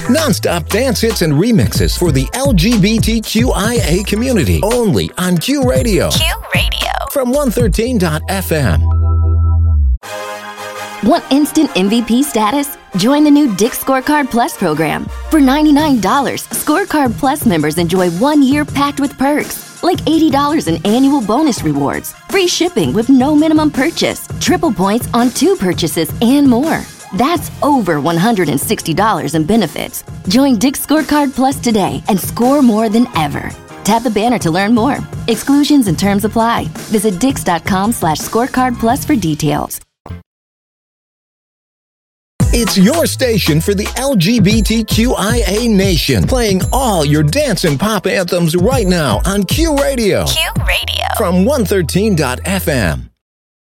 Non-stop dance hits and remixes for the LGBTQIA community. Only on Q Radio. Q Radio. From 113.fm. Want instant MVP status? Join the new Dick's Scorecard Plus program. For $99, Scorecard Plus members enjoy 1 year packed with perks, like $80 in annual bonus rewards, free shipping with no minimum purchase, triple points on 2 purchases, and more. That's over $160 in benefits. Join Dick's Scorecard Plus today and score more than ever. Tap the banner to learn more. Exclusions and terms apply. Visit dix.com/scorecard plus for details. It's your station for the LGBTQIA nation, playing all your dance and pop anthems right now on Q Radio. Q Radio. From 113.fm.